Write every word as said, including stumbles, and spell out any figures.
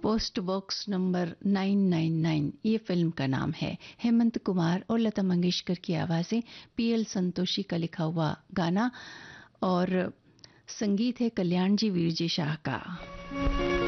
Post box number nine nine nine ये film का नाम है। हेमंत कुमार और लता मंगेशकर की आवाज़ें, पीएल संतोषी का लिखा हुआ गाना और संगीत है कल्याण जी वीर जी शाह का।